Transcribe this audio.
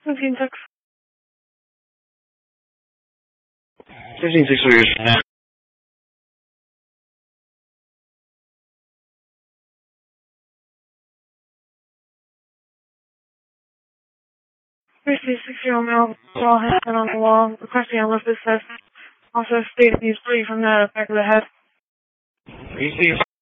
15-6. 15-6 for your snap. Receive 6-year-old male, jaw has been on the wall, requesting a lift assist. Also stated he's bleeding from the back of the head. Receive